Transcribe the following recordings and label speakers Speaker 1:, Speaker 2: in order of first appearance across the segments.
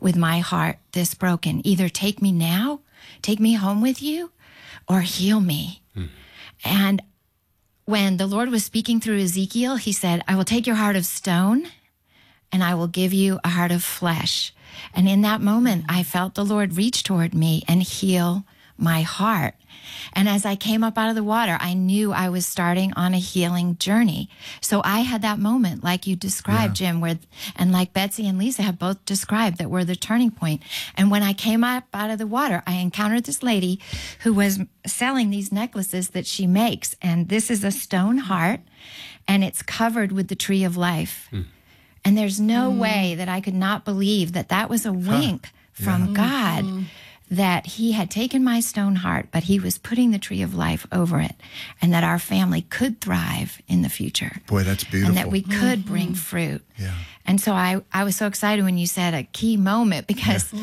Speaker 1: with my heart this broken. Either take me now, take me home with you, or heal me. And when the Lord was speaking through Ezekiel, he said, I will take your heart of stone and I will give you a heart of flesh. And in that moment, I felt the Lord reach toward me and heal my heart. And as I came up out of the water, I knew I was starting on a healing journey. So I had that moment, like you described, Jim, and like Betsy and Lisa have both described, that were the turning point. And when I came up out of the water, I encountered this lady who was selling these necklaces that she makes. And this is a stone heart, and it's covered with the tree of life. And there's no way that I could not believe that that was a wink from God, that he had taken my stone heart, but he was putting the tree of life over it, and that our family could thrive in the future.
Speaker 2: Boy, that's beautiful.
Speaker 1: And that we could bring fruit. Yeah. And so I was so excited when you said a key moment, because,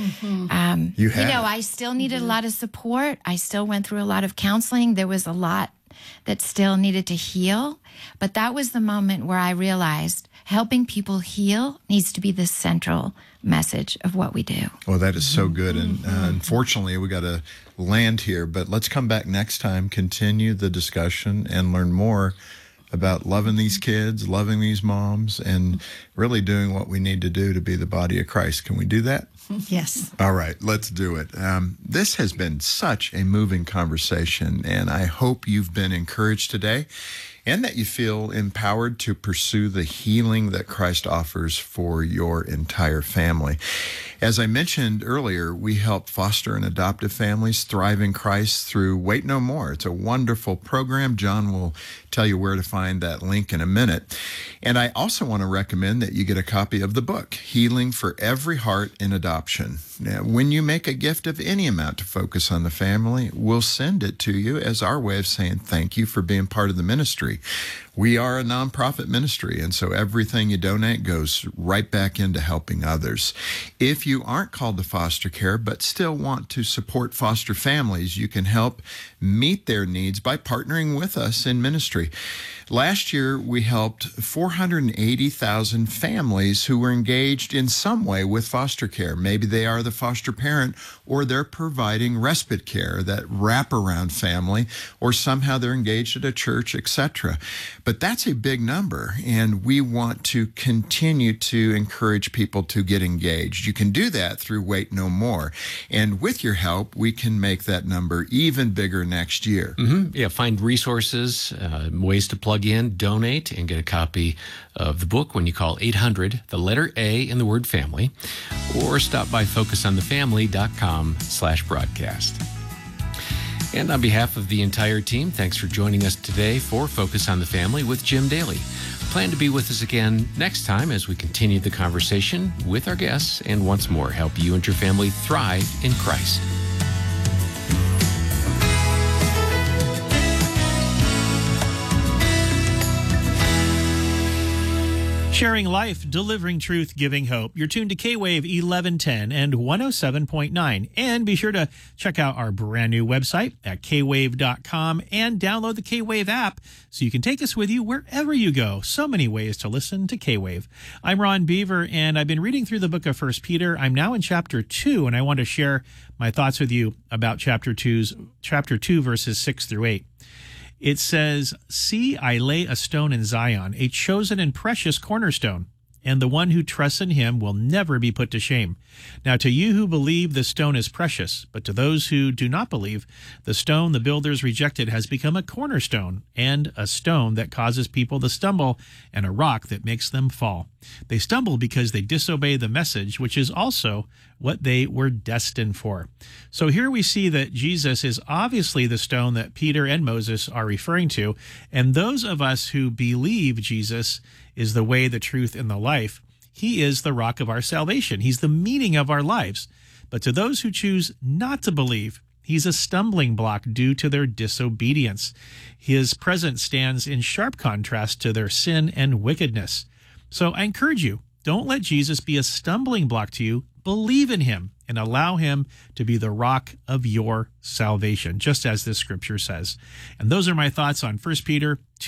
Speaker 1: I still needed a lot of support. I still went through a lot of counseling. There was a lot that still needed to heal. But that was the moment where I realized helping people heal needs to be the central message of what we do.
Speaker 2: Well, that is so good. And unfortunately, we got to land here. But let's come back next time, continue the discussion, and learn more about loving these kids, loving these moms, and really doing what we need to do to be the body of Christ. Can we do that?
Speaker 1: Yes.
Speaker 2: All right, let's do it. This has been such a moving conversation, and I hope you've been encouraged today and that you feel empowered to pursue the healing that Christ offers for your entire family. As I mentioned earlier, we help foster and adoptive families thrive in Christ through Wait No More. It's a wonderful program. John will tell you where to find that link in a minute. And I also want to recommend that you get a copy of the book, Healing for Every Heart in Adoption. Now, when you make a gift of any amount to focus on the family, we'll send it to you as our way of saying thank you for being part of the ministry. We are a nonprofit ministry, and so everything you donate goes right back into helping others. If you aren't called to foster care but still want to support foster families, you can help meet their needs by partnering with us in ministry. Last year, we helped 480,000 families who were engaged in some way with foster care. Maybe they are the foster parent, or they're providing respite care, that wraparound family, or somehow they're engaged at a church, etc. But that's a big number, and we want to continue to encourage people to get engaged. You can do that through Wait No More, and with your help, we can make that number even bigger next year.
Speaker 3: Yeah, find resources, ways to plug in, donate, and get a copy of the book when you call 800, the letter A in the word family, or stop by focusonthefamily.com/broadcast. And on behalf of the entire team, thanks for joining us today for Focus on the Family with Jim Daly. Plan to be with us again next time as we continue the conversation with our guests and once more help you and your family thrive in Christ.
Speaker 4: Sharing life, delivering truth, giving hope. You're tuned to K-Wave 1110 and 107.9. And be sure to check out our brand new website at kwave.com and download the K-Wave app so you can take us with you wherever you go. So many ways to listen to K-Wave. I'm Ron Beaver, and I've been reading through the book of 1 Peter. I'm now in chapter 2, and I want to share my thoughts with you about chapter 2, verses 6 through 8. It says, "See, I lay a stone in Zion, a chosen and precious cornerstone, and the one who trusts in him will never be put to shame. Now to you who believe, the stone is precious, but to those who do not believe, the stone the builders rejected has become a cornerstone, and a stone that causes people to stumble, and a rock that makes them fall. They stumble because they disobey the message, which is also what they were destined for." So here we see that Jesus is obviously the stone that Peter and Moses are referring to, and those of us who believe Jesus is the way, the truth, and the life, he is the rock of our salvation. He's the meaning of our lives. But to those who choose not to believe, he's a stumbling block due to their disobedience. His presence stands in sharp contrast to their sin and wickedness. So I encourage you, don't let Jesus be a stumbling block to you. Believe in him and allow him to be the rock of your salvation, just as this scripture says. And those are my thoughts on 1 Peter 2,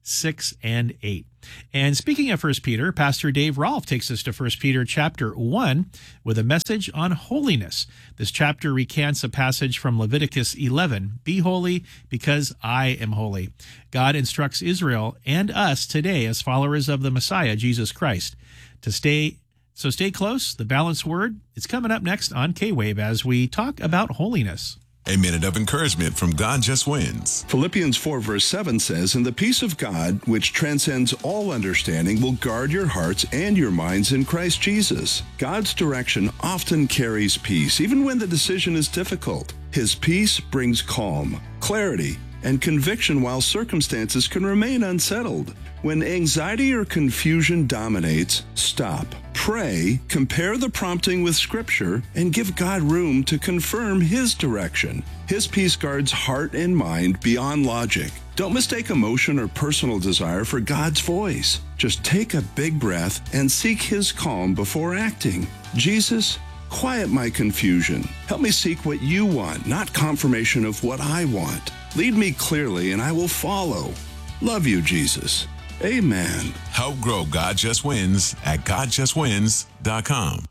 Speaker 4: 6 and 8. And speaking of 1 Peter, Pastor Dave Rolfe takes us to 1 Peter chapter 1 with a message on holiness. This chapter recants a passage from Leviticus 11, "Be holy because I am holy." God instructs Israel and us today as followers of the Messiah, Jesus Christ, to stay close. The Balanced Word is coming up next on K-Wave as we talk about holiness.
Speaker 5: A minute of encouragement from God Just Wins.
Speaker 6: Philippians 4 verse 7 says, "And the peace of God, which transcends all understanding, will guard your hearts and your minds in Christ Jesus." God's direction often carries peace, even when the decision is difficult. His peace brings calm, clarity, and conviction while circumstances can remain unsettled. When anxiety or confusion dominates, stop. Pray, compare the prompting with Scripture, and give God room to confirm His direction. His peace guards heart and mind beyond logic. Don't mistake emotion or personal desire for God's voice. Just take a big breath and seek His calm before acting. Jesus, quiet my confusion. Help me seek what you want, not confirmation of what I want. Lead me clearly and I will follow. Love you, Jesus. Amen.
Speaker 5: Help grow God Just Wins at GodJustWins.com.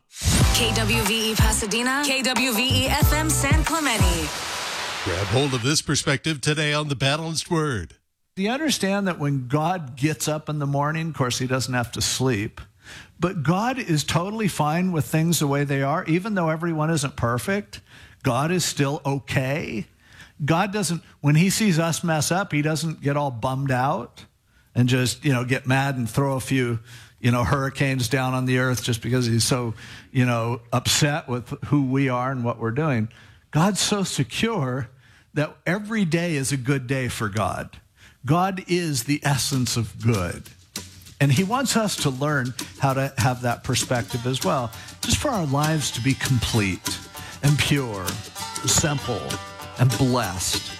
Speaker 7: KWVE Pasadena, KWVE FM San Clemente.
Speaker 8: Grab hold of this perspective today on The Balanced Word.
Speaker 9: Do you understand that when God gets up in the morning, of course, He doesn't have to sleep, but God is totally fine with things the way they are, even though everyone isn't perfect. God is still okay. God doesn't, when He sees us mess up, He doesn't get all bummed out and just, get mad and throw a few, hurricanes down on the earth just because He's so, upset with who we are and what we're doing. God's so secure that every day is a good day for God. God is the essence of good. And He wants us to learn how to have that perspective as well, just for our lives to be complete and pure, simple and blessed.